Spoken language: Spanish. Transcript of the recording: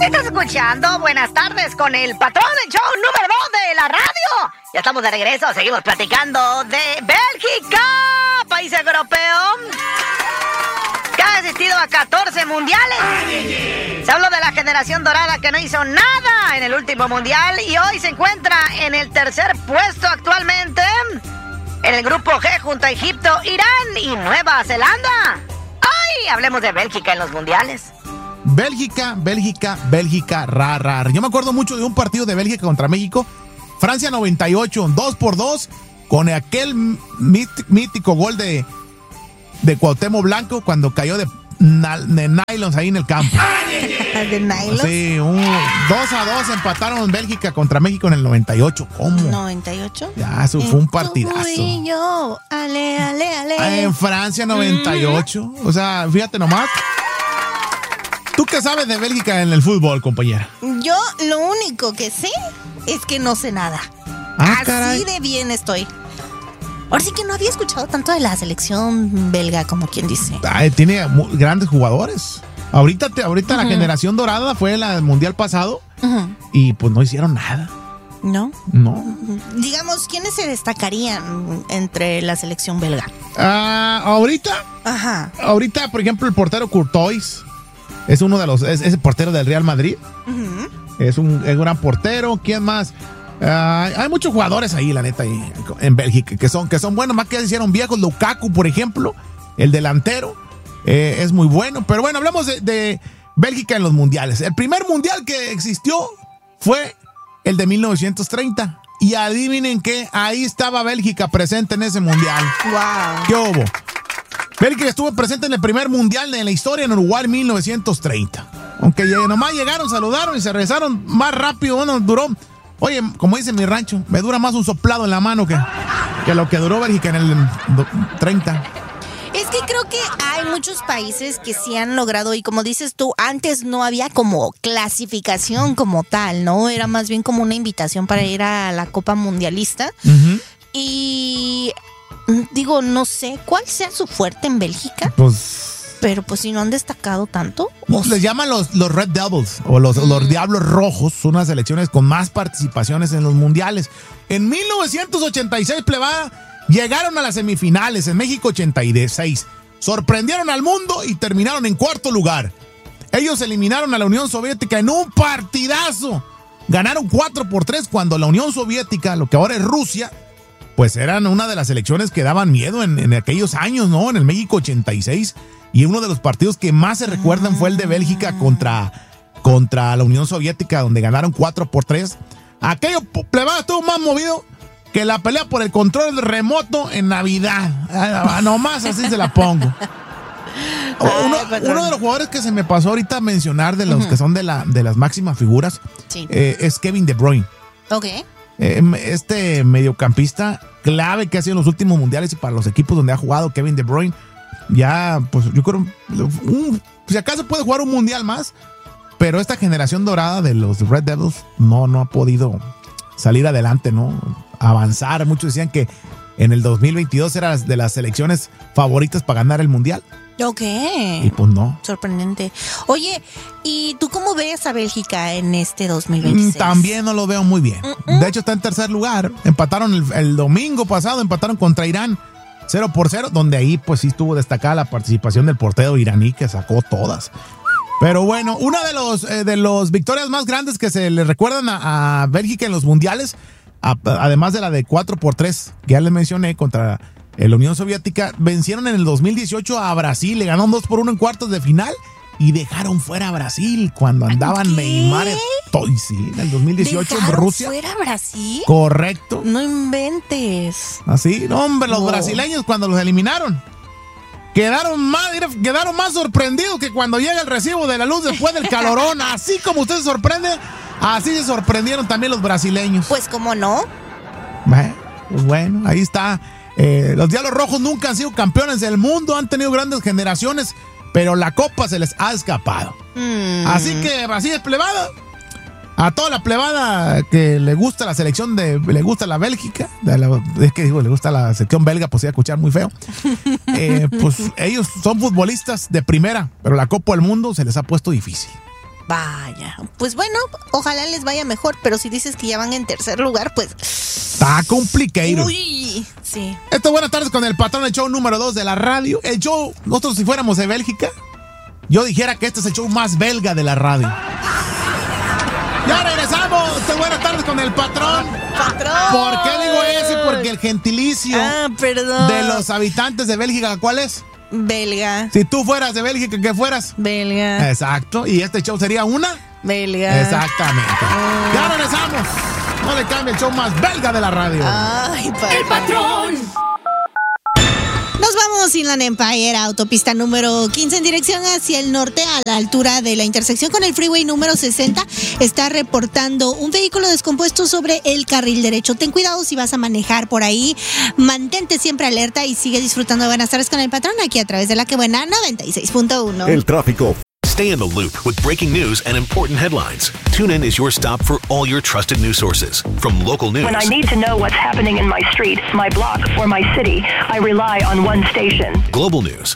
Estás escuchando Buenas Tardes con el patrón del show número 2 de la radio. Ya estamos de regreso, seguimos platicando de Bélgica, país europeo que ha asistido a 14 mundiales. Se habló de la generación dorada que no hizo nada en el último mundial y hoy se encuentra en el tercer puesto actualmente en el grupo G junto a Egipto, Irán y Nueva Zelanda. Hoy hablemos de Bélgica en los mundiales. Bélgica, rar. Yo me acuerdo mucho de un partido de Bélgica contra México, Francia 98, 2-2, con aquel mítico gol de Cuauhtémoc Blanco cuando cayó de nylons ahí en el campo. ¿De nylons? Sí, 2-2 empataron en Bélgica contra México en el 98. ¿Cómo? ¿98? Ya, eso fue un partidazo. Ale. En Francia 98. O sea, fíjate nomás. ¿Tú qué sabes de Bélgica en el fútbol, compañera? Yo lo único que sé es que no sé nada. Ah, Así caray. de bien estoy. Ahora sí que no había escuchado tanto de la selección belga, como quien dice. Ay, tiene grandes jugadores. Ahorita la generación dorada fue la del mundial pasado y pues no hicieron nada. ¿No? No. Digamos, ¿quiénes se destacarían entre la selección belga? Ahorita, por ejemplo, el portero Courtois es uno de los, es el portero del Real Madrid. Es un gran portero. ¿Quién más? Hay muchos jugadores ahí, la neta, ahí, en Bélgica, que son buenos, más que ya se hicieron viejos. Lukaku, por ejemplo, el delantero, es muy bueno. Pero bueno, hablamos de Bélgica en los mundiales. El primer mundial que existió fue el de 1930. Y adivinen qué, ahí estaba Bélgica presente en ese mundial. ¡Wow! ¿Qué hubo? Bélgica estuvo presente en el primer mundial de la historia en Uruguay en 1930. Aunque nomás llegaron, saludaron y se regresaron más rápido. Bueno, duró... Oye, como dice mi rancho, me dura más un soplado en la mano que lo que duró Bélgica en el 30. Es que creo que hay muchos países que sí han logrado, y como dices tú, antes no había como clasificación como tal, ¿no? Era más bien como una invitación para ir a la Copa Mundialista. Y digo, no sé cuál sea su fuerte en Bélgica. Pero pues si no han destacado tanto. Les llaman los Red Devils o los Diablos Rojos. Son unas selecciones con más participaciones en los mundiales. En 1986, plebada, llegaron a las semifinales. En México 86. Sorprendieron al mundo y terminaron en cuarto lugar. Ellos eliminaron a la Unión Soviética en un partidazo. Ganaron 4-3 cuando la Unión Soviética, lo que ahora es Rusia, pues eran una de las selecciones que daban miedo en aquellos años, ¿no? En el México 86. Y uno de los partidos que más se recuerdan fue el de Bélgica contra la Unión Soviética, donde ganaron 4-3. Aquello, plebada, estuvo más movido que la pelea por el control remoto en Navidad. Nomás así se la pongo. Uno de los jugadores que se me pasó ahorita a mencionar, de los que son de las máximas figuras, es Kevin De Bruyne. Ok. Este mediocampista clave que ha sido en los últimos mundiales y para los equipos donde ha jugado Kevin De Bruyne. Ya, pues yo creo, si acaso puede jugar un mundial más, pero esta generación dorada de los Red Devils no ha podido salir adelante, ¿no? Avanzar. Muchos decían que en el 2022 era de las selecciones favoritas para ganar el mundial. Ok. Y pues no. Sorprendente. Oye, ¿y tú cómo ves a Bélgica en este 2026? También no lo veo muy bien. De hecho, está en tercer lugar. Empataron el domingo pasado, empataron contra Irán 0-0, donde ahí pues sí estuvo destacada la participación del portero iraní, que sacó todas. Pero bueno, una de los victorias más grandes que se le recuerdan a Bélgica en los mundiales, además de la de 4-3 que ya les mencioné contra la Unión Soviética, vencieron en el 2018 a Brasil, le ganaron 2-1 en cuartos de final y dejaron fuera a Brasil cuando andaban Neymar. Sí, en el 2018 en Rusia. ¿Fuera a Brasil? Correcto. No inventes. Así, no, hombre, los brasileños cuando los eliminaron quedaron más sorprendidos que cuando llega el recibo de la luz después del calorón. Así como usted se sorprende, así se sorprendieron también los brasileños. Pues cómo no. Pues bueno, ahí está. Los Diablos Rojos nunca han sido campeones del mundo, han tenido grandes generaciones, pero la copa se les ha escapado. Así que así es, plebada. A toda la plebada que le gusta la selección le gusta la Bélgica, es que digo, le gusta la selección belga, pues iba a escuchar muy feo. Pues ellos son futbolistas de primera, pero la Copa del Mundo se les ha puesto difícil. Vaya, pues bueno, ojalá les vaya mejor, pero si dices que ya van en tercer lugar, pues... Está complicado. Uy, sí. Buenas tardes con el patrón del show número 2 de la radio. El show, nosotros si fuéramos de Bélgica, yo dijera que este es el show más belga de la radio. Ya regresamos. Buenas tardes con el patrón. ¡Patrón! ¿Por qué digo ese? Porque el gentilicio perdón. de los habitantes de Bélgica, ¿cuál es? Belga. Si tú fueras de Bélgica, ¿qué fueras? Belga. Exacto. ¿Y este show sería una? Belga. Exactamente. Ya regresamos. No le cambie, el show más belga de la radio. Ay, patrón. ¡El patrón! Nos vamos Inland Empire, autopista número 15 en dirección hacia el norte a la altura de la intersección con el freeway número 60. Está reportando un vehículo descompuesto sobre el carril derecho. Ten cuidado si vas a manejar por ahí. Mantente siempre alerta y sigue disfrutando de Buenas tardes con el patrón aquí a través de La Que Buena 96.1. El tráfico. Stay in the loop with breaking news and important headlines. TuneIn is your stop for all your trusted news sources. From local news. When I need to know what's happening in my street, my block, or my city, I rely on one station. Global news.